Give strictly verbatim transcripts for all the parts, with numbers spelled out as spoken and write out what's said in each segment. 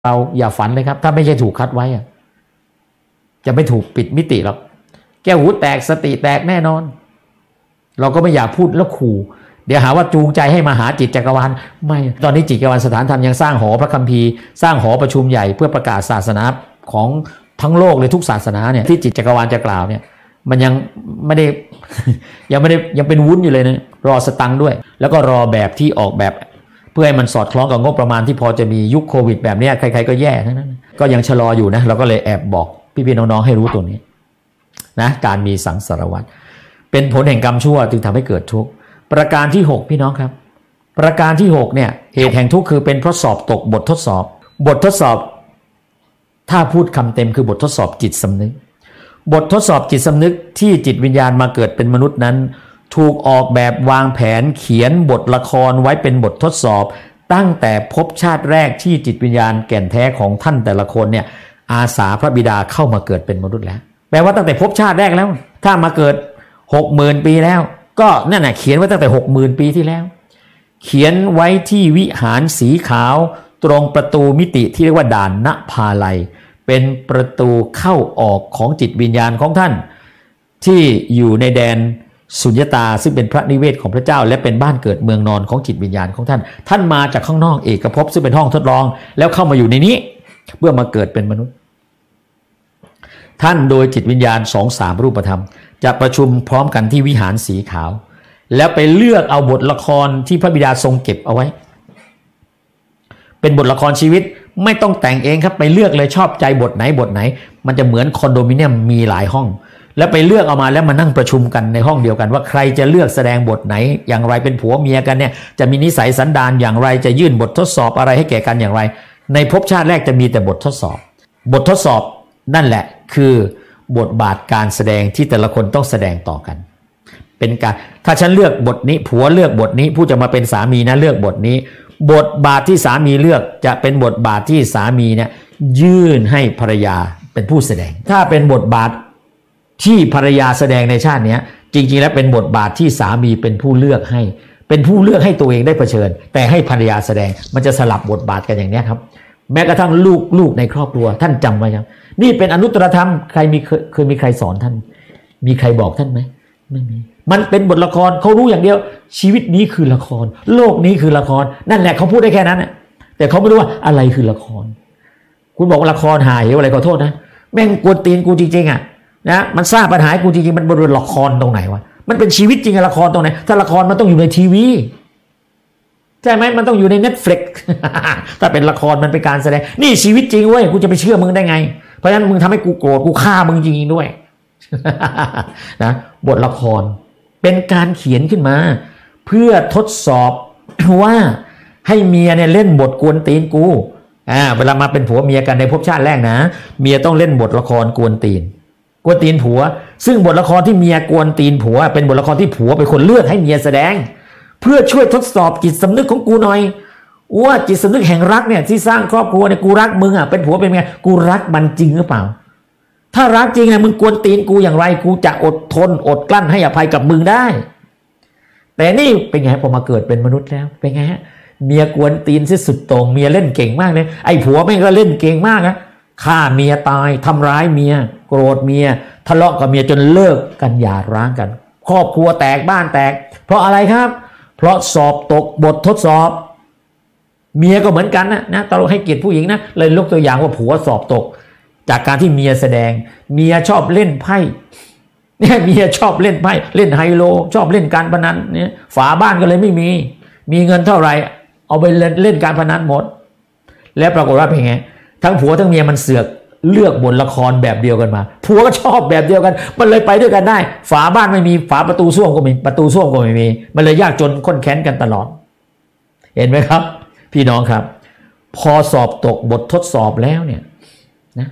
เราอย่าฝันเลยครับถ้าไม่ใช่ถูกคัดไว้อะจะไม่ถูกปิดมิติหรอกแก้วหูแตกสติแตกแน่นอนเราก็ไม่อยากพูดแล้วขู่เดี๋ยวหาว่าจูงใจให้มาหาจิตจักรวาลไม่ตอนนี้จิตจักรวาลสถานธรรมยังสร้างหอพระคัมภีร์สร้างหอประชุมใหญ่เพื่อประกาศศาสนาของทั้งโลกเลยทุกศาสนาเนี่ยที่จิตจักรวาลจะกล่าวเนี่ยมันยังไม่ได้ ยังไม่ได้ยังเป็นวุ้นอยู่เลยนะรอสตังค์ด้วยแล้วก็รอแบบที่ออกแบบเพื่อให้มันสอดคล้องกับงบประมาณที่พอจะมียุคโควิดแบบนี้ใครๆก็แย่ทั้งนั้นก็ยังชะลออยู่นะเราก็เลยแอบบอกพี่ๆน้องๆให้รู้ตัวนี้นะการมีสังสารวัฏเป็นผลแห่งกรรมชั่วจึงทำให้เกิดทุกข์ประการที่หกพี่น้องครับประการที่หกเนี่ยเหตุแห่งทุกข์คือเป็นเพราะสอบตกบททดสอบบททดสอบถ้าพูดคำเต็มคือบททดสอบจิตสำนึกบททดสอบจิตสำนึกที่จิตวิญญาณมาเกิดเป็นมนุษย์นั้นถูกออกแบบวางแผนเขียนบทละครไว้เป็นบททดสอบตั้งแต่ภพชาติแรกที่จิตวิญญาณแก่นแท้ของท่านแต่ละคนเนี่ยอาสาพระบิดาเข้ามาเกิดเป็นมนุษย์แล้วแปลว่าตั้งแต่ภพชาติแรกแล้วถ้ามาเกิด หกหมื่น ปีแล้วก็นั่นน่ะเขียนไว้ตั้งแต่ หกหมื่น ปีที่แล้วเขียนไว้ที่วิหารสีขาวตรงประตูมิติที่เรียกว่าด่านณภาลัยเป็นประตูเข้าออกของจิตวิญญาณของท่านที่อยู่ในแดนสุญญตาซึ่งเป็นพระนิเวศของพระเจ้าและเป็นบ้านเกิดเมืองนอนของจิตวิญญาณของท่านท่านมาจากข้างนอกเอกภพซึ่งเป็นห้องทดลองแล้วเข้ามาอยู่ในนี้เพื่อมาเกิดเป็นมนุษย์ท่านโดยจิตวิญญาณ สองสาม รูปธรรมจะประชุมพร้อมกันที่วิหารสีขาวแล้วไปเลือกเอาบทละครที่พระบิดาทรงเก็บเอาไว้เป็นบทละครชีวิตไม่ต้องแต่งเองครับไปเลือกเลยชอบใจบทไหนบทไหนมันจะเหมือนคอนโดมิเนียมมีหลายห้องแล้วไปเลือกเอามาแล้วมานั่งประชุมกันในห้องเดียวกันว่าใครจะเลือกแสดงบทไหนอย่างไรเป็นผัวเมียกันเนี่ยจะมีนิสัยสันดานอย่างไรจะยื่นบททดสอบอะไรให้แก่กันอย่างไรในภพชาติแรกจะมีแต่บททดสอบบททดสอบนั่นแหละคือบทบาทการแสดงที่แต่ละคนต้องแสดงต่อกันเป็นการถ้าฉันเลือกบทนี้ผัวเลือกบทนี้ผู้จะมาเป็นสามีนะเลือกบทนี้บทบาทที่สามีเลือกจะเป็นบทบาทที่สามีเนี่ยยื่นให้ภรรยาเป็นผู้แสดงถ้าเป็นบทบาทที่ภรรยาแสดงในชาตินี้จริงๆแล้วเป็นบทบาทที่สามีเป็นผู้เลือกให้เป็นผู้เลือกให้ตัวเองได้เผชิญแต่ให้ภรรยาแสดงมันจะสลับบทบาทกันอย่างนี้ครับแม้กระทั่งลูกลูกในครอบครัวท่านจำไว้ครับนี่เป็นอนุตตรธรรมใครมีเคยเคยมีใครสอนท่านมีใครบอกท่านไหมไม่มีมันเป็นบทละครเขารู้อย่างเดียวชีวิตนี้คือละครโลกนี้คือละครนั่นแหละเขาพูดได้แค่นั้นน่ะแต่เขาไม่รู้ว่าอะไรคือละครคุณบอกว่าละครหาเหวอะไรขอโทษนะแม่งกวนตีนกูจริงๆอ่ะนะมันสร้างปัญหากูจริงๆมันบนละครตรงไหนวะมันเป็นชีวิตจริงละครตรงไหนถ้าละครมันต้องอยู่ในทีวีใช่ไหมมันต้องอยู่ใน Netflix ถ้าเป็นละครมันเป็นการแสดงนี่ชีวิตจริงเว้ยกูจะไปเชื่อมึงได้ไงเพราะฉะนั้นมึงทำให้กูโกรธกูฆ่ามึงจริงๆด้วย นะบทละครเป็นการเขียนขึ้นมาเพื่อทดสอบ ว่าให้เมียเนี่ยเล่นบทกวนตีนกูอ่าเวลามาเป็นผัวเมียกันในภพชาติแรกนะเมียต้องเล่นบทละครกวนตีนกวนตีนผัวซึ่งบทละครที่เมียกวนตีนผัวเป็นบทละครที่ผัวเป็นคนเลือกให้เมียแสดงเพื่อช่วยทดสอบจิตสำนึกของกูหน่อยว่าจิตสำนึกแห่งรักเนี่ยที่สร้างครอบครัวเนี่ยกูรักมึงอ่ะเป็นผัวเป็นเมียกูรักมันจริงหรือเปล่าถ้ารักจริงนะมึงกวนตีนกูอย่างไรกูจะอดทนอดกลั้นให้อภัยกับมึงได้แต่นี่เป็นไงพอมาเกิดเป็นมนุษย์แล้วเป็นไงฮะเมียกวนตีนที่สุดโต่งเมียเล่นเก่งมากเลยไอ้ผัวแม่งก็เล่นเก่งมากนะฆ่าเมียตายทำร้ายเมียโกรธเมียทะเลาะกับเมียจนเลิกกันหย่าร้างกันครอบครัวแตกบ้านแตกเพราะอะไรครับเพราะสอบตกบททดสอบเมียก็เหมือนกันนะนะตลกให้เกียรติผู้หญิงนะเลยยกตัวอย่างว่าผัวสอบตกจากการที่เมียแสดงเมียชอบเล่นไพ่เนี่ยเมียชอบเล่นไพ่เล่นไฮโลชอบเล่นการพนันเนี่ยฝาบ้านก็เลยไม่มีมีเงินเท่าไหร่เอาไปเล่นเล่นการพนันหมดแล้วปรากฏว่าเป็นไงทั้งผัวทั้งเมียมันเสือกเลือกบทละครแบบเดียวกันมาผัวก็ชอบแบบเดียวกันมันเลยไปด้วยกันได้ฝาบ้านไม่มีฝาประตูส้วมก็ไม่ประตูส้วมก็ไม่มีมันเลยยากจนข้นแค้นกันตลอดเห็นไหมครับพี่น้องครับพอสอบตกบททดสอบแล้วเนี่ยนะ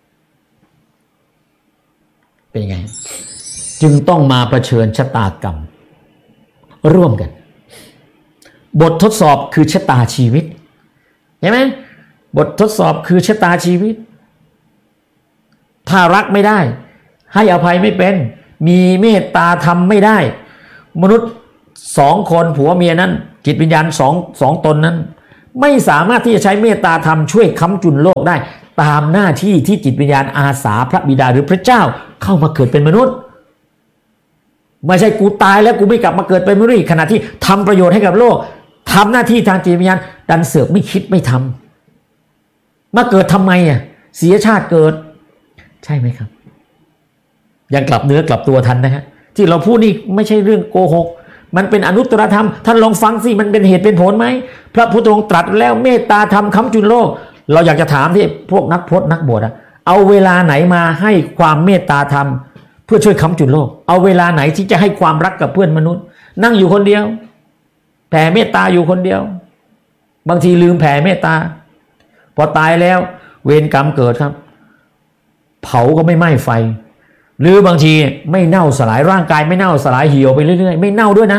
เป็นไงจึงต้องมาเผชิญชะตากรรมร่วมกันบททดสอบคือชะตาชีวิตเห็นไหมบททดสอบคือชะตาชีวิตถ้ารักไม่ได้ให้อภัยไม่เป็นมีเมตตาธรรมไม่ได้มนุษย์สองคนผัวเมียนั้นจิตวิญญาณสองสองตนนั้นไม่สามารถที่จะใช้เมตตาธรรมช่วยค้ำจุนโลกได้ตามหน้าที่ที่จิตวิญญาณอาสาพระบิดาหรือพระเจ้าเข้ามาเกิดเป็นมนุษย์ไม่ใช่กูตายแล้วกูไม่กลับมาเกิดเป็นมนุษย์ขณะที่ทำประโยชน์ให้กับโลกทำหน้าที่ทางจิตวิญญาณดันเสือกไม่คิดไม่ทำมาเกิดทำไมอ่ะเสียชาติเกิดใช่ไหมครับยังกลับเนื้อกลับตัวทันนะฮะที่เราพูดนี่ไม่ใช่เรื่องโกหกมันเป็นอนุตตรธรรมท่านลองฟังสิมันเป็นเหตุเป็นผลไหมพระพุทธองค์ตรัสแล้วเมตตาธรรมค้ำจุนโลกเราอยากจะถามที่พวกนักพจน์นักบวชอะเอาเวลาไหนมาให้ความเมตตาธรรมเพื่อช่วยค้ำจุนโลกเอาเวลาไหนที่จะให้ความรักกับเพื่อนมนุษย์นั่งอยู่คนเดียวแผ่เมตตาอยู่คนเดียวบางทีลืมแผ่เมตตาพอตายแล้วเวรกรรมเกิดครับเผาก็ไม่ไหม้ไฟหรือบางทีไม่เน่าสลายร่างกายไม่เน่าสลายเหี่ยวไปเรื่อยๆไม่เน่าด้วยนะ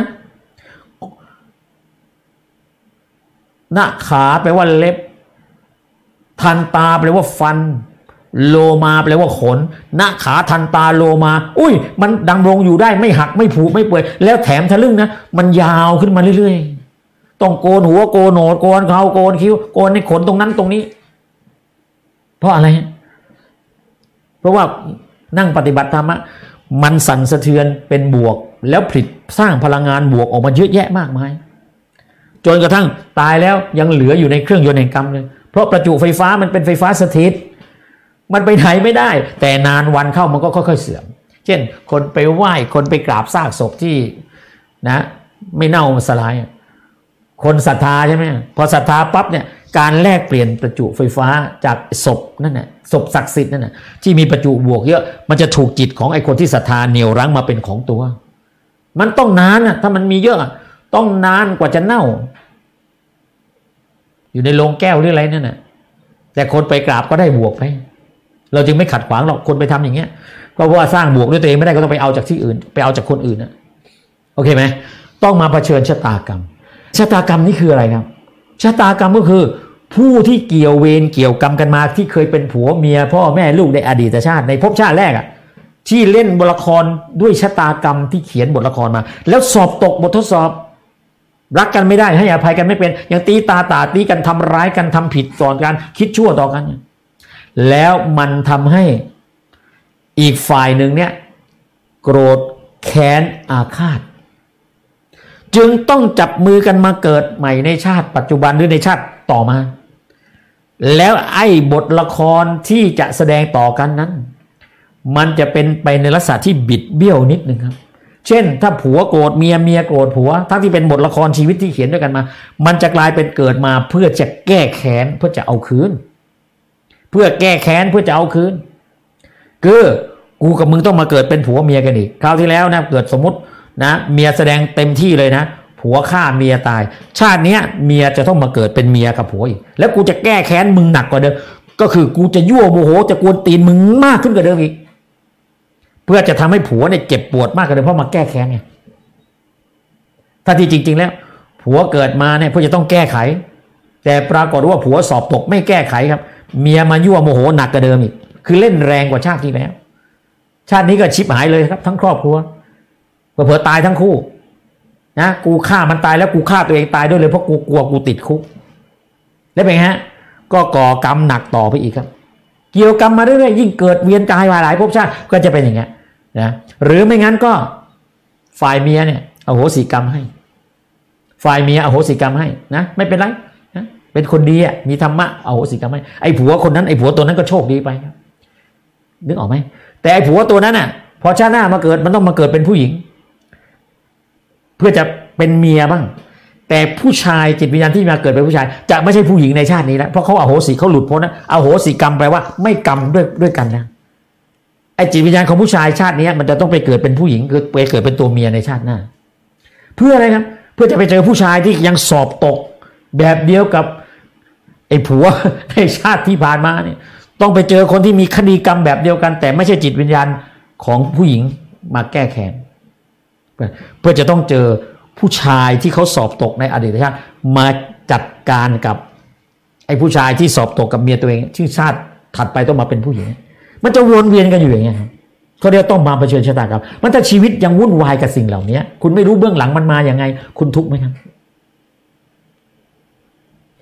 หน้าขาแปลว่าเล็บทันตาแปลว่าฟันโลมาแปลว่าขนหน้าขาทันตาโลมาอุ้ยมันดำรงอยู่ได้ไม่หักไม่ผุไม่เปื่อยแล้วแถมทะลึ่งนะมันยาวขึ้นมาเรื่อยๆต้องโกนหัวโกนโหนดโกนเขาโกนคิ้วโกนในขนตรงนั้นตรงนี้เพราะอะไรเพราะว่านั่งปฏิบัติธรรมะมันสั่นสะเทือนเป็นบวกแล้วผลิตสร้างพลังงานบวกออกมาเยอะแยะมากมายจนกระทั่งตายแล้วยังเหลืออยู่ในเครื่องยนต์แห่งกรรมเลยเพราะประจุไฟฟ้ามันเป็นไฟฟ้าสถิตมันไปไหนไม่ได้แต่นานวันเข้ามันก็ค่อยๆเสื่อมเช่นคนไปไหว้คนไปกราบซากศพที่นะไม่เน่าสลายคนศรัทธาใช่ไหมพอศรัทธาปั๊บเนี่ยการแลกเปลี่ยนประจุไฟฟ้าจากศพนั่นน่ะศพศักดิ์สิทธิ์นั่นน่ะที่มีประจุบวกเยอะมันจะถูกจิตของไอ้คนที่ศรัทธาเหนี่ยวรั้งมาเป็นของตัวมันต้องนานน่ะถ้ามันมีเยอะต้องนานกว่าจะเน่าอยู่ในโลงแก้วหรืออะไรนั่นน่ะแต่คนไปกราบก็ได้บวกไปเราจึงไม่ขัดขวางหรอกคนไปทำอย่างเงี้ยเพราะว่าสร้างบวกด้วยตัวเองไม่ได้ก็ต้องไปเอาจากที่อื่นไปเอาจากคนอื่นนะโอเคไหมต้องมาเผชิญชะตากรรมชะตากรรมนี่คืออะไรครับชะตากรรมก็คือผู้ที่เกี่ยวเวรเกี่ยวกรรมกันมาที่เคยเป็นผัวเมียพ่อแม่ลูกในอดีตชาติในภพชาติแรกอ่ะที่เล่นบทละครด้วยชะตากรรมที่เขียนบทละครมาแล้วสอบตกบททดสอบรักกันไม่ได้ให้อภัยกันไม่เป็นยังตีตาตาตีกันทำร้ายกันทำผิดต่อกันคิดชั่วต่อกันแล้วมันทำให้อีกฝ่ายหนึ่งเนี่ยโกรธแค้นอาฆาตจึงต้องจับมือกันมาเกิดใหม่ในชาติปัจจุบันหรือในชาติต่อมาแล้วไอ้บทละครที่จะแสดงต่อกันนั้นมันจะเป็นไปในลักษณะที่บิดเบี้ยวนิดนึงครับเช่นถ้าผัวโกรธเมียเมียโกรธผัวทั้งที่เป็นบทละครชีวิตที่เขียนด้วยกันมามันจะกลายเป็นเกิดมาเพื่อจะแก้แค้นเพื่อจะเอาคืนเพื่อแก้แค้นเพื่อจะเอาคืนคือกูกับมึงต้องมาเกิดเป็นผัวเมียกันอีกคราวที่แล้วนะเกิดสมมตินะเมียแสดงเต็มที่เลยนะผัวฆ่าเมียตายชาติเนี้ยเมียจะต้องมาเกิดเป็นเมียกับผัวอีกแล้วกูจะแก้แค้นมึงหนักกว่าเดิมก็คือกูจะยั่วโมโหจะกวนตีนมึงมากขึ้นกว่าเดิมอีกเพื่อจะทำให้ผัวเนี่ยเจ็บปวดมากกว่าเดิมเพราะมาแก้แค้นไงถ้าที่จริงๆแล้วผัวเกิดมาเนี่ยเพื่อจะต้องแก้ไขแต่ปรากฏว่าผัวสอบตกไม่แก้ไขครับเมียมายั่วโมโหหนักกว่าเดิมอีกคือเล่นแรงกว่าชาติที่แล้วชาตินี้ก็ชิบหายเลยครับทั้งครอบครัวเผลอๆตายทั้งคู่นะกูฆ่ามันตายแล้วกูฆ่าตัวเองตายด้วยเลยเพราะกูกลัวกูติดคุกแล้วเป็นไงฮะก็ก่อกรรมหนักต่อไปอีกครับเกี่ยวกรรมมาเรื่อยๆยิ่งเกิดเวียนกายมาหลายภพชาติก็จะเป็นอย่างเงี้ยนะหรือไม่งั้นก็ฝ่ายเมียเนี่ยอโหสิกรรมให้ฝ่ายเมียอโหสิกรรมให้นะไม่เป็นไรนะเป็นคนดีอ่ะมีธรรมะอโหสิกรรมให้ไอ้ผัวคนนั้นไอ้ผัวตัวนั้นก็โชคดีไปครับนึกออกไหมแต่ไอ้ผัวตัวนั้นน่ะพอชาติหน้ามาเกิดมันต้องมาเกิดเป็นผู้หญิงเพื่อจะเป็นเมียบ้างแต่ผู้ชายจิตวิญญาณที่มาเกิดเป็นผู้ชายจะไม่ใช่ผู้หญิงในชาตินี้แล้วเพราะเขาอโหสิเขาหลุดพ้นนะอโหสิกรรมแปลว่าไม่กรรมด้วยด้วยกันนะไอ้จิตวิญญาณของผู้ชายชาตินี้มันจะต้องไปเกิดเป็นผู้หญิงคือไปเกิดเป็นตัวเมียในชาติหน้าเพื่ออะไรครับเพื่อจะไปเจอผู้ชายที่ยังสอบตกแบบเดียวกับไอ้ผัวในชาติที่ผ่านมาเนี่ยต้องไปเจอคนที่มีคดีกรรมแบบเดียวกันแต่ไม่ใช่จิตวิญญาณของผู้หญิงมาแก้แค้นเพื่อจะต้องเจอผู้ชายที่เขาสอบตกในอดีตชาติมาจัดการกับไอ้ผู้ชายที่สอบตกกับเมียตัวเองที่ชาติถัดไปต้องมาเป็นผู้หญิงมันจะวนเวียนกันอยู่อย่างเงี้ยเขาเรียกต้องมาเผชิญชะตากรรมมันถ้าชีวิตยังวุ่นวายกับสิ่งเหล่านี้คุณไม่รู้เบื้องหลังมันมาอย่างไงคุณทุกข์ไหมครับ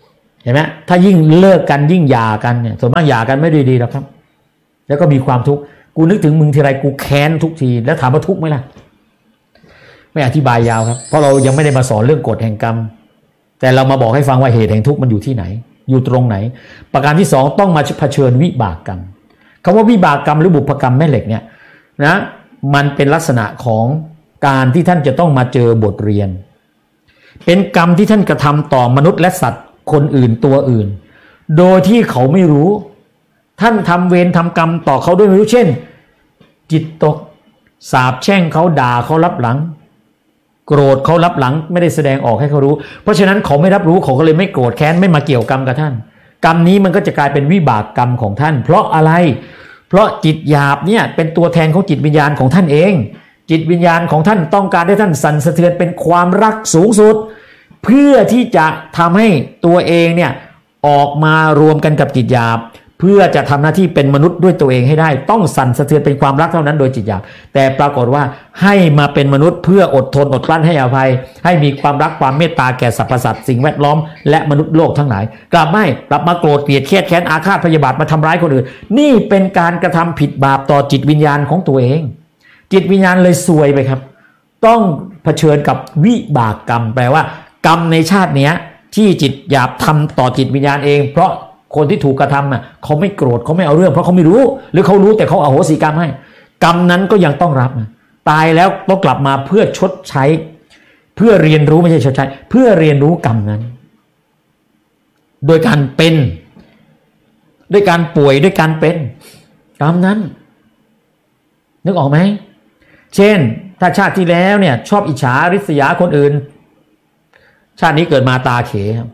เห็นไหมถ้ายิ่งเลิกกันยิ่งหย่ากันเนี่ยส่วนมากหย่ากันไม่ดีๆหรอกครับแล้วก็มีความทุกข์กูนึกถึงมึงทีไรกูแค้นทุกทีแล้วถามว่าทุกข์ไหมล่ะไม่อธิบายยาวครับเพราะเรายังไม่ได้มาสอนเรื่องกฎแห่งกรรมแต่เรามาบอกให้ฟังว่าเหตุแห่งทุกข์มันอยู่ที่ไหนอยู่ตรงไหนประการที่สองต้องมาเผชิญวิบากกรรมคำว่าวิบากกรรมหรือบุพกรรมแม่เหล็กเนี่ยนะมันเป็นลักษณะของการที่ท่านจะต้องมาเจอบทเรียนเป็นกรรมที่ท่านกระทำต่อมนุษย์และสัตว์คนอื่นตัวอื่นโดยที่เขาไม่รู้ท่านทำเวรทำกรรมต่อเขาด้วยไม่รู้เช่นจิตตกสาปแช่งเขาด่าเขารับหลังโกรธเขารับหลังไม่ได้แสดงออกให้เขารู้เพราะฉะนั้นเขาไม่รับรู้เขาก็เลยไม่โกรธแค้นไม่มาเกี่ยวกรรมกับท่านกรรมนี้มันก็จะกลายเป็นวิบากกรรมของท่านเพราะอะไรเพราะจิตหยาบเนี่ยเป็นตัวแทนของจิตวิญญาณของท่านเองจิตวิญญาณของท่านต้องการให้ท่านสั่นสะเทือนเป็นความรักสูงสุดเพื่อที่จะทำให้ตัวเองเนี่ยออกมารวมกันกับจิตหยาบเพื่อจะทำหน้าที่เป็นมนุษย์ด้วยตัวเองให้ได้ต้องสั่นสะเทือนเป็นความรักเท่านั้นโดยจิตหยาบแต่ปรากฏว่าให้มาเป็นมนุษย์เพื่ออดทนอดกลั้นให้อภัยให้มีความรักความเมตตาแก่สรรพสัตว์สิ่งแวดล้อมและมนุษย์โลกทั้งหลายกลับไม่กลับมาโกรธเกลียดเครียดแค้นอาฆาตพยาบาทมาทำร้ายคนอื่นนี่เป็นการกระทำผิดบาปต่อจิตวิญญาณของตัวเองจิตวิญญาณเลยซวยไปครับต้องเผชิญกับวิบากกรรมแปลว่ากรรมในชาติเนี้ยที่จิตหยาบทำต่อจิตวิญญาณเองเพราะคนที่ถูกกระทำอ่ะเขาไม่โกรธเขาไม่เอาเรื่องเพราะเขาไม่รู้หรือเขารู้แต่เขาอโหสิกรรมให้กรรมนั้นก็ยังต้องรับตายแล้วต้องกลับมาเพื่อชดใช้เพื่อเรียนรู้ไม่ใช่ชดใช้เพื่อเรียนรู้กรรมนั้นโดยการเป็นด้วยการป่วยด้วยการเป็นกรรมนั้นนึกออกไหมเช่นถ้าชาติที่แล้วเนี่ยชอบอิจฉาริษยาคนอื่นชาตินี้เกิดมาตาเขครับ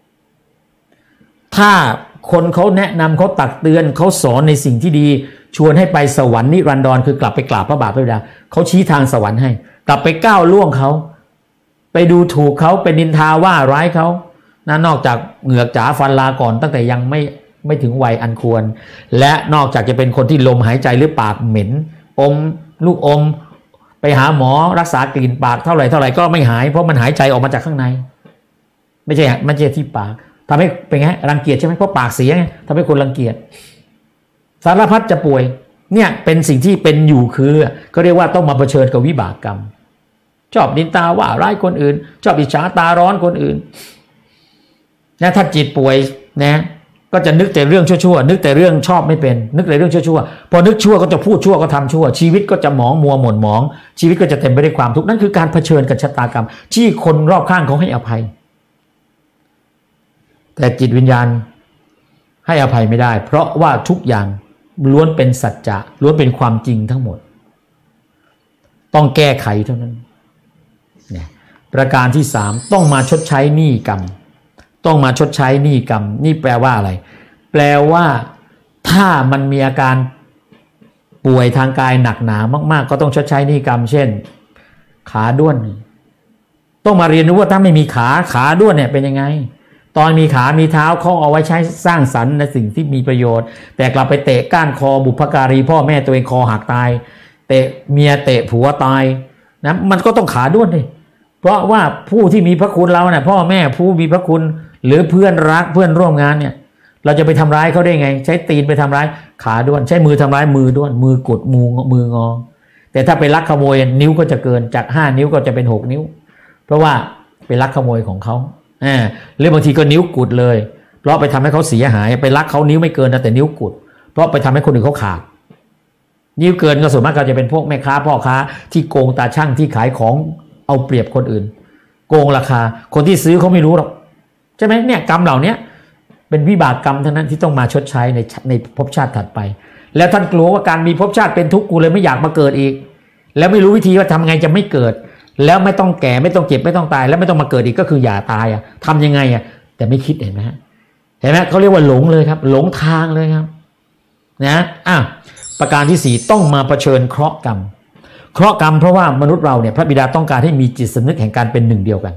ถ้าคนเขาแนะนำเขาตักเตือนเขาสอนในสิ่งที่ดีชวนให้ไปสวรรค์นิรันดรคือกลับไปกราบพระบาทพระบิดาเขาชี้ทางสวรรค์ให้กลับไปก้าวล่วงเขาไปดูถูกเขาเป็นนินทาว่าร้ายเขานะนอกจากเหงือกจ๋าฟันลาก่อนตั้งแต่ยังไม่ไม่ถึงวัยอันควรและนอกจากจะเป็นคนที่ลมหายใจหรือปากเหม็นอมลูกอมไปหาหมอรักษากลิ่นปากเท่าไหร่เท่าไหร่ก็ไม่หายเพราะมันหายใจออกมาจากข้างในไม่ใช่ไม่ใช่ที่ปากทำให้เป็นไงรังเกียจใช่ไหมเพราะปากเสียไงทำให้คนรังเกียจสารพัดจะป่วยเนี่ยเป็นสิ่งที่เป็นอยู่คือก็เรียกว่าต้องมาเผชิญกับวิบากกรรมชอบนินทาว่าร้ายคนอื่นชอบอิจฉาตาร้อนคนอื่นนะถ้าจิตป่วยนะก็จะนึกแต่เรื่องชั่วๆนึกแต่เรื่องชอบไม่เป็นนึกแต่เรื่องชั่วๆพอนึกชั่วก็จะพูดชั่วก็ทำชั่วชีวิตก็จะหมองมัวหม่นหมองชีวิตก็จะเต็มไปด้วยความทุกข์นั่นคือการเผชิญกับชะตากรรมที่คนรอบข้างเขาให้อภัยแต่จิตวิญญาณให้อภัยไม่ได้เพราะว่าทุกอย่างล้วนเป็นสัจจะล้วนเป็นความจริงทั้งหมดต้องแก้ไขเท่านั้นเนี่ยประการที่สามต้องมาชดใช้หนี้กรรมต้องมาชดใช้หนี้กรรมนี่แปลว่าอะไรแปลว่าถ้ามันมีอาการป่วยทางกายหนักหนามากๆก็ต้องชดใช้หนี้กรรมเช่นขาด้วนต้องมาเรียนรู้ว่าถ้าไม่มีขาขาด้วนเนี่ยเป็นยังไงตอนมีขามีเท้าเขาเอาไว้ใช้สร้างสรรค์ในสิ่งที่มีประโยชน์แต่กลับไปเตะก้านคอบุพการีพ่อแม่ตัวเองคอหักตายเตะเมียเตะผัวตายนะมันก็ต้องขาด้วนดิเพราะว่าผู้ที่มีพระคุณเราเนี่ยพ่อแม่ผู้มีพระคุณหรือเพื่อนรักเพื่อนร่วมงานเนี่ยเราจะไปทำร้ายเขาได้ไงใช้ตีนไปทำร้ายขาด้วนใช้มือทำร้ายมือด้วนมือกดมือมืองอแต่ถ้าไปลักขโมยนิ้วก็จะเกินจากห้านิ้วก็จะเป็นหกนิ้วเพราะว่าไปลักขโมยของเขาอ่าหรือบางทีก็นิ้วกุดเลยเพราะไปทำให้เขาเสียหายไปลักเขานิ้วไม่เกินนะแต่นิ้วกุดเพราะไปทำให้คนอื่นเขาขาดนิ้วเกินก็ส่วนมากก็จะเป็นพวกแม่ค้าพ่อค้าที่โกงตาช่างที่ขายของเอาเปรียบคนอื่นโกงราคาคนที่ซื้อเขาไม่รู้หรอกใช่ไหมเนี่ยกรรมเหล่านี้เป็นวิบากกรรมเท่านั้นที่ต้องมาชดใช้ในในภพชาติถัดไปแล้วท่านกลัวว่าการมีภพชาติเป็นทุกข์กูเลยไม่อยากมาเกิดอีกแล้วไม่รู้วิธีว่าทำไงจะไม่เกิดแล้วไม่ต้องแก่ไม่ต้องเจ็บไม่ต้องตายแล้วไม่ต้องมาเกิดอีกก็คืออย่าตายอ่ะทำยังไงอ่ะแต่ไม่คิดเห็นไหมฮะเห็นไหมเขาเรียกว่าหลงเลยครับหลงทางเลยครับนะอ่ะประการที่สี่ต้องมาเผชิญเคราะห์กรรมเคราะห์กรรมเพราะว่ามนุษย์เราเนี่ยพระบิดาต้องการให้มีจิตสำนึกแห่งการเป็นหนึ่งเดียวกัน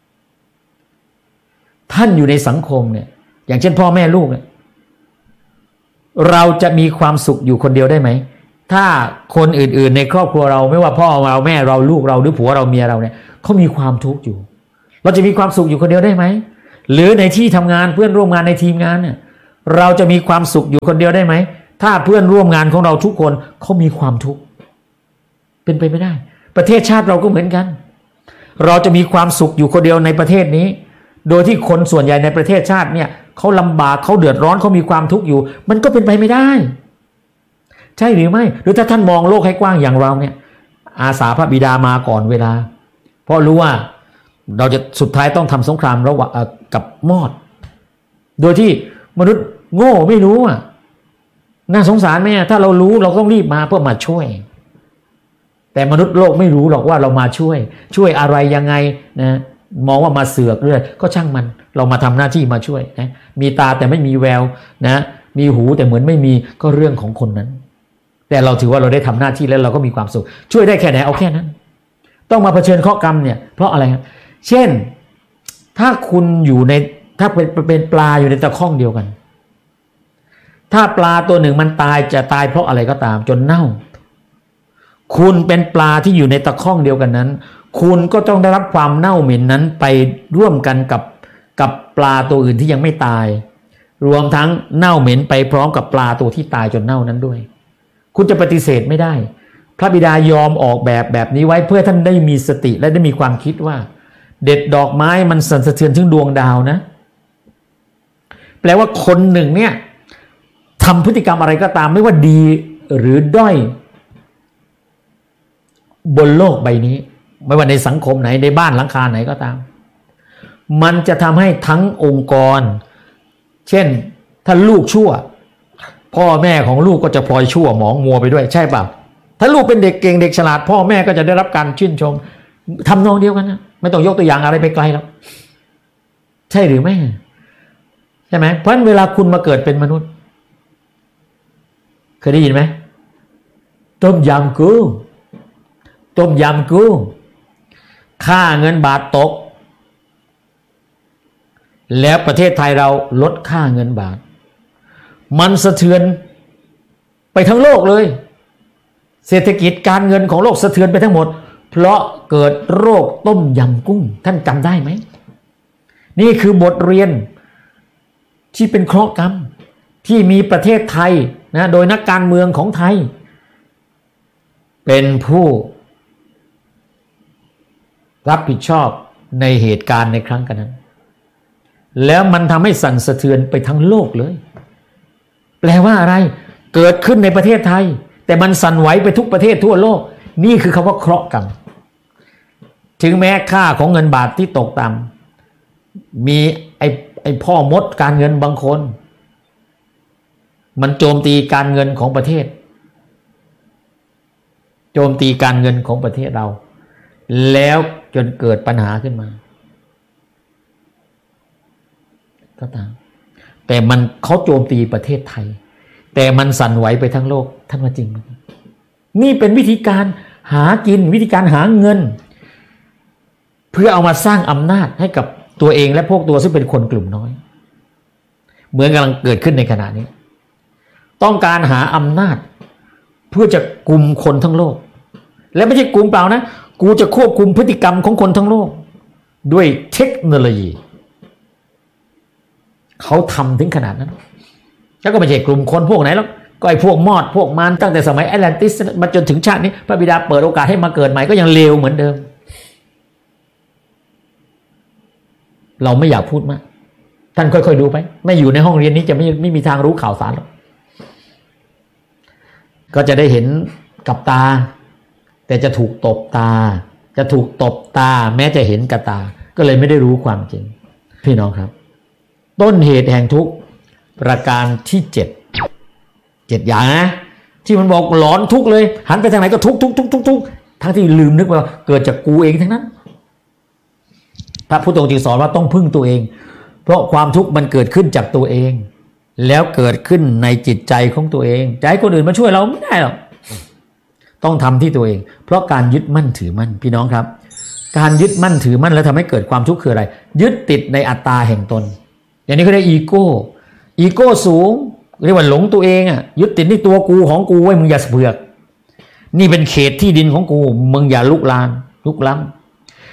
ท่านอยู่ในสังคมเนี่ยอย่างเช่นพ่อแม่ลูกเนี่ยเราจะมีความสุขอยู่คนเดียวได้ไหมถ้าคนอื่นๆในครอบครัวเราไม่ว่าพ่อเราแม่เราลูกเราหรือผัวเราเมียเราเนี่ยเขามีความทุกข์อยู่เราจะมีความสุขอยู่คนเดียวได้ไหมหรือในที่ทำงานเพื่อนร่วมงานในทีมงานเนี่ยเราจะมีความสุขอยู่คนเดียวได้ไหมถ้าเพื่อนร่วมงานของเราทุกคนเขามีความทุกข์เป็นไปไม่ได้ประเทศชาติเราก็เหมือนกันเราจะมีความสุขอยู่คนเดียวในประเทศนี้โดยที่คนส่วนใหญ่ในประเทศชาติเนี่ยเขาลำบากเขาเดือดร้อนเขามีความทุกข์อยู่มันก็เป็นไปไม่ได้ใช่หรือไม่หรือถ้าท่านมองโลกให้กว้างอย่างเราเนี่ยอาสาพระบิดามาก่อนเวลาเพราะรู้ว่าเราจะสุดท้ายต้องทำสงครามระหว่างกับมอดโดยที่มนุษย์โง่ไม่รู้อ่ะน่าสงสารไหมถ้าเรารู้เราต้องรีบมาเพื่อมาช่วยแต่มนุษย์โลกไม่รู้หรอกว่าเรามาช่วยช่วยอะไรยังไงนะมองว่ามาเสือกเรื่อยก็ช่างมันเรามาทำหน้าที่มาช่วยนะมีตาแต่ไม่มีแววนะมีหูแต่เหมือนไม่มีก็เรื่องของคนนั้นแต่เราถือว่าเราได้ทำหน้าที่แล้วเราก็มีความสุขช่วยได้แค่ไหนเอาแค่นั้นต้องมาเผชิญข้อกรรมเนี่ยเพราะอะไรเช่นถ้าคุณอยู่ในถ้าเป็นเป็นปลาอยู่ในตะข้องเดียวกันถ้าปลาตัวหนึ่งมันตายจะตายเพราะอะไรก็ตามจนเน่าคุณเป็นปลาที่อยู่ในตะข้องเดียวกันนั้นคุณก็ต้องได้รับความเน่าเหม็นนั้นไปร่วมกันกับกับปลาตัวอื่นที่ยังไม่ตายรวมทั้งเน่าเหม็นไปพร้อมกับปลาตัวที่ตายจนเน่านั้นด้วยคุณจะปฏิเสธไม่ได้พระบิดายอมออกแบบแบบนี้ไว้เพื่อท่านได้มีสติและได้มีความคิดว่าเด็ดดอกไม้มันสั่นสะเทือนถึงดวงดาวนะแปลว่าคนหนึ่งเนี่ยทำพฤติกรรมอะไรก็ตามไม่ว่าดีหรือด้อยบนโลกใบนี้ไม่ว่าในสังคมไหนในบ้านหลังคาไหนก็ตามมันจะทำให้ทั้งองค์กรเช่นถ้าลูกชั่วพ่อแม่ของลูกก็จะพลอยชั่วหมองมัวไปด้วยใช่ป่ะถ้าลูกเป็นเด็กเก่งเด็กฉลาดพ่อแม่ก็จะได้รับการชื่นชมทำนองเดียวกันนะไม่ต้องยกตัวอย่างอะไรไปไกลแล้วใช่หรือไม่ใช่ไหมเพราะฉะนั้นเวลาคุณมาเกิดเป็นมนุษย์เคยได้ยินไหมต้มยำกุ้งต้มยำกุ้งค่าเงินบาทตกแล้วประเทศไทยเราลดค่าเงินบาทมันสะเทือนไปทั้งโลกเลยเศรษฐกิจการเงินของโลกสะเทือนไปทั้งหมดเพราะเกิดโรคต้มยำกุ้งท่านจำได้ไหมนี่คือบทเรียนที่เป็นเคราะห์กรรมที่มีประเทศไทยนะโดยนักการเมืองของไทยเป็นผู้รับผิดชอบในเหตุการณ์ในครั้งกันนั้นแล้วมันทำให้สั่นสะเทือนไปทั้งโลกเลยแปลว่าอะไรเกิดขึ้นในประเทศไทยแต่มันสั่นไหวไปทุกประเทศทั่วโลกนี่คือคำว่าเคราะห์กรรมถึงแม้ค่าของเงินบาทที่ตกต่ำมีไอ้ไอ้พ่อมดการเงินบางคนมันโจมตีการเงินของประเทศโจมตีการเงินของประเทศเราแล้วจนเกิดปัญหาขึ้นมาก็ตามแต่มันเขาโจมตีประเทศไทยแต่มันสั่นไหวไปทั้งโลกท่านว่าจริงไหมนี่เป็นวิธีการหากินวิธีการหาเงินเพื่อเอามาสร้างอำนาจให้กับตัวเองและพวกตัวซึ่งเป็นคนกลุ่มน้อยเหมือนกำลังเกิดขึ้นในขณะนี้ต้องการหาอำนาจเพื่อจะกุมคนทั้งโลกและไม่ใช่กุมเปล่านะกูจะควบคุมพฤติกรรมของคนทั้งโลกด้วยเทคโนโลยีเขาทำถึงขนาดนั้นแล้วก็ไม่ใช่กลุ่มคนพวกไหนแล้วก็ไอ้พวกมอดพวกมารตั้งแต่สมัยแอตแลนติสมาจนถึงชาตินี้พระบิดาเปิดโอกาสให้มาเกิดใหม่ก็ยังเลวเหมือนเดิมเราไม่อยากพูดมากท่านค่อยๆดูไปไม่อยู่ในห้องเรียนนี้จะไม่ไม่มีทางรู้ข่าวสารหรอกก็จะได้เห็นกับตาแต่จะถูกตบตาจะถูกตบตาแม้จะเห็นกับตาก็เลยไม่ได้รู้ความจริงพี่น้องครับต้นเหตุแห่งทุกข์ประการที่เจ็ดเจ็ดอย่างนะที่มันบอกหลอนทุกข์เลยหันไปทางไหนก็ทุกข์ทุกข์ทุกข์ทุกข์ทุกข์ทั้งที่ลืมนึกว่าเกิดจากกูเองทั้งนั้นพระพุทธองค์จึงสอนว่าต้องพึ่งตัวเองเพราะความทุกข์มันเกิดขึ้นจากตัวเองแล้วเกิดขึ้นในจิตใจของตัวเองจะให้คนอื่นมาช่วยเราไม่ได้หรอกต้องทำที่ตัวเองเพราะการยึดมั่นถือมั่นพี่น้องครับการยึดมั่นถือมั่นแล้วทำให้เกิดความทุกข์คืออะไรยึดติดในอัตตาแห่งตนอย่างนี้เขาเรียกอีโก้อีโก้สูงเรียกว่าหลงตัวเองอ่ะยึดติดในตัวกูของกูไว้มึงอย่าเผือกนี่เป็นเขตที่ดินของกูมึงอย่าลุกลานลุกล้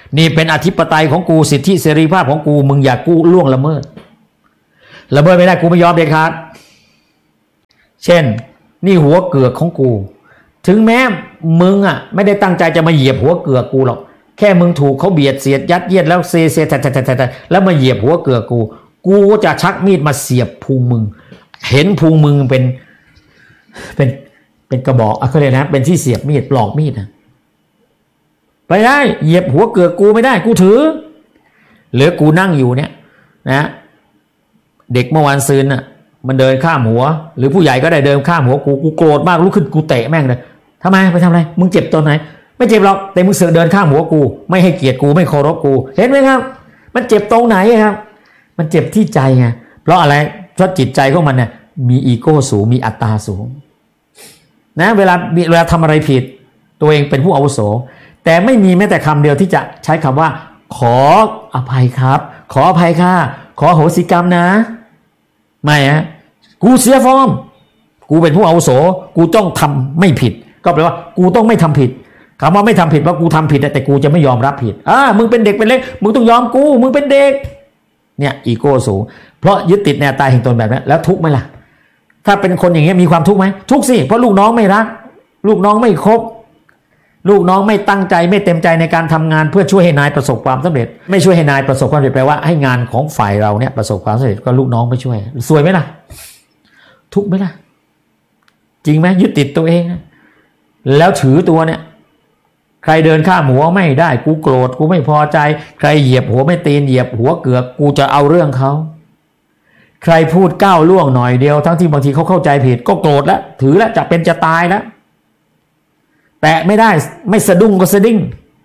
นี่เป็นอธิปไตยของกูสิทธิเสรีภาพของกูมึงอย่ากูล่วงละเมิดละเมิดไม่ได้กูไม่ยอมเด็ดขาดเช่นนี่หัวเกือกของกูถึงแม้มึงอ่ะไม่ได้ตั้งใจจะมาเหยียบหัวเกือกกูหรอกแค่มึงถูกเขาเบียดเสียดยัดเยียดแล้วเซเซแทะแทะแทะแล้วมาเหยียบหัวเกือกกูกูจะชักมีดมาเสียบพุงมึงเห็นพุงมึงเป็นเป็นเป็นกระบอกอะเขาเรียกนะเป็นที่เสียบมีดปลอกมีดนะไปได้เหยียบหัวเกือกกูไม่ได้กูถือหรือกูนั่งอยู่เนี่ยนะเด็กเมื่อวานซืนน่ะมันเดินข้ามหัวหรือผู้ใหญ่ก็ได้เดินข้ามหัวกูกูโกรธมากลุกขึ้นกูเตะแม่งเลยทำไมไปทำอะไรมึงเจ็บตอนไหนไม่เจ็บหรอกแต่มึงเสือกเดินข้ามหัวกูไม่ให้เกียรติกูไม่เคารพกูเห็นไหมครับมันเจ็บตรงไหนครับมันเจ็บที่ใจไงเพราะอะไรเพราะจิตใจของมันเนี่ยมีอีโก้สูงมีอัตตาสูงนะเวลาเวลาทำอะไรผิดตัวเองเป็นผู้อาวุโสแต่ไม่มีแม้แต่คำเดียวที่จะใช้คำว่าขออภัยครับขออภัยค่ะขอโหสิกรรมนะไม่ฮะกูเสียฟอร์มกูเป็นผู้อาวุโสกูต้องทำไม่ผิดก็แปลว่ากูต้องไม่ทำผิดคำว่าไม่ทำผิดว่ากูทำผิดแต่กูจะไม่ยอมรับผิดอ่ามึงเป็นเด็กเป็นเล็กมึงต้องยอมกูมึงเป็นเด็กเนี่ยอีโก้สูงเพราะยึดติดแนวตายแห่งตนแบบนั้นแล้วทุกข์ไหมล่ะถ้าเป็นคนอย่างเงี้ยมีความทุกข์ไหมทุกข์สิเพราะลูกน้องไม่รักลูกน้องไม่ครบลูกน้องไม่ตั้งใจไม่เต็มใจในการทำงานเพื่อช่วยให้นายประสบความสำเร็จไม่ช่วยให้นายประสบความสำเร็จแปลว่าให้งานของฝ่ายเราเนี่ยประสบความสำเร็จก็ลูกน้องไม่ช่วยสวยไหมล่ะทุกข์ไหมล่ะจริงไหมยึดติดตัวเองแล้วถือตัวเนี่ยใครเดินข้ามหัวไม่ได้กูโกรธกูไม่พอใจใครเหยียบหัวไม่ตีนเหยียบหัวเกือกกูจะเอาเรื่องเขาใครพูดก้าวล่วงหน่อยเดียวทั้งที่บางทีเขาเข้าใจผิดก็โกรธแล้วถือแล้วจะเป็นจะตายแล้วแตะไม่ได้ไม่สะดุ้งก็สะดิ้ง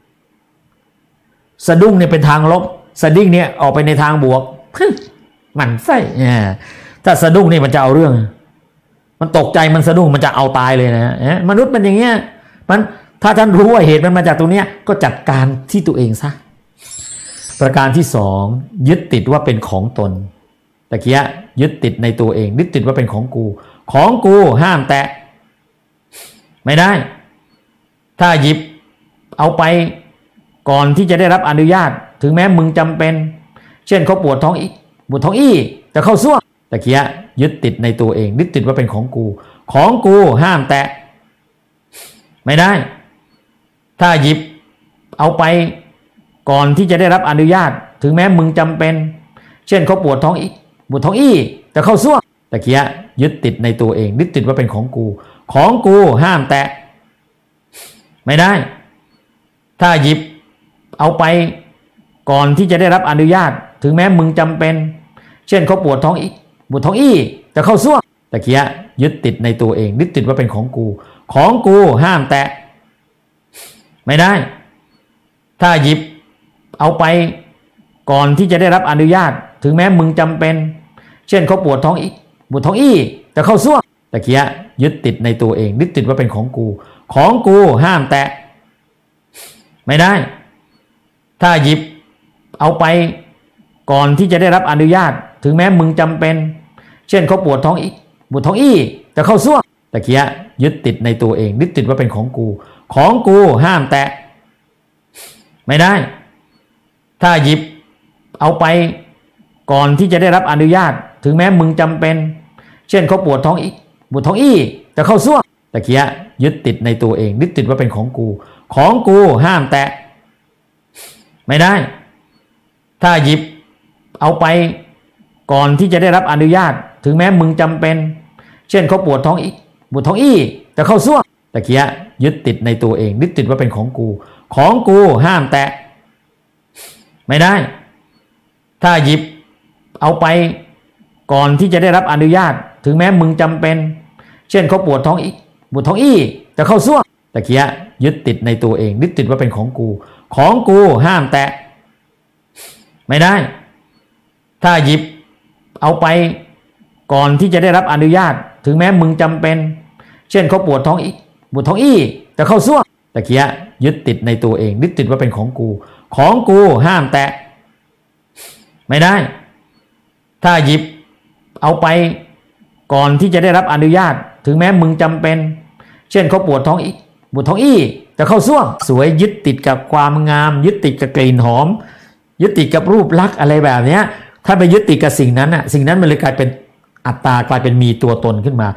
สะดุ้งเนี่ยเป็นทางลบสะดิ้งเนี่ยออกไปในทางบวกมันไส้ถ้าสะดุ้งนี่มันจะเอาเรื่องมันตกใจมันสะดุ้งมันจะเอาตายเลยนะมนุษย์มันอย่างเงี้ยมันถ้าท่านรู้ว่าเหตุมันมาจากตรงนี้ก็จัดการที่ตัวเองซะประการที่สองยึดติดว่าเป็นของตนตะเกียยึดติดในตัวเองยึดติดว่าเป็นของกูของกูห้ามแตะไม่ได้ถ้าหยิบเอาไปก่อนที่จะได้รับอนุญาตถึงแม้มึงจำเป็นเช่นเขาปวดท้องอีปวดท้องอี้จะเข้าซ่วมตะเกียยึดติดในตัวเองยึดติดว่าเป็นของกูของกูห้ามแตะไม่ได้ถ้าหยิบเอาไปก่อนที่จะได้รับอนุญาตถึงแม้มึงจำเป็นเช่นเขาปวดท้องอีปวดท้องอี้จะเข้าซ่วมตะเกียยึดติดในตัวเองยึดติดว่าเป็นของกูของกูห้ามแตะไม่ได้ถ้าหยิบเอาไปก่อนที่จะได้รับอนุญาตถึงแม้มึงจำเป็นเช่นเขาปวดท้องอีปวดท้องอี้จะเข้าซ่วมตะเกียยึดติดในตัวเองยึดติดว่าเป็นของกูของกูห้ามแตะไม่ได้ถ้าหยิบเอาไปก่อนที่จะได้รับอนุญาตถึงแม้มึงจำเป็นเช่นเขาปวดท้องอีปวดท้องอี้จะเข้าซ่วมตะเกียยึดติดในตัวเองยึดติดว่าเป็นของกูของกูห้ามแตะไม่ได้ถ้าหยิบเอาไปก่อนที่จะได้รับอนุญาตถึงแม้มึงจำเป็นเช่นเขาปวดท้องอีปวดท้องอี้จะเข้าซ่วมตะเกียยึดติดในตัวเองยึดติดว่าเป็นของกูของกูห้ามแตะไม่ได้ถ้าหยิบเอาไปก่อนที่จะได้รับอนุญาตถึงแม้มึงจำเป็นเช่นเขาปวดท้องอีปวดท้องอี้จะเข้าซ่วมตะเกียยึดติดในตัวเองยึดติดว่าเป็นของกูของกูห้ามแตะไม่ได้ถ้าหยิบเอาไปก่อนที่จะได้รับอนุญาตถึงแม้มึงจำเป็นเช่นเขาปวดท้องอีปวดท้องอี้จะเข้าซ่วมตะเกียยึดติดในตัวเองยึดติดว่าเป็นของกูของกูห้ามแตะไม่ได้ถ้าหยิบเอาไปก่อนที่จะได้รับอนุญาตถึงแม้มึงจำเป็นเช่นเขาปวดท้องอีปวดท้องอี้จะเข้าซ่วมตะเกียยึดติดในตัวเองยึดติดว่าเป็นของกูของกูห้ามแตะไม่ได้ถ้าหยิบเอาไปก่อนที่จะได้รับอนุญาตถึงแม้มึงจำเป็นเช่นเขาปวดท้องอีปวดท้องอี้จะเข้าซ่วมตะเกียยึดติดในตัวเองยึดติดว่าเป็นของกูของกูห้ามแตะไม่ได้ถ้าหยิบเอาไปก่อนที่จะได้รับอนุญาตถึงแม้มึงจำเป็นเช่นเขาปวดท้องอีปวดท้องอี้จะจะเข้าส้วมสวยยึดติดกับความงามยึดติดกับกลิ่นหอมยึดติดกับรูปลักษณ์อะไรแบบเนี้ยถ้าไปยึดติดกับสิ่งนั้นอ่ะสิ่งนั้นมันเลยกลายเป็นอัตตากลายเป็นมีตัวตนขึ้นมา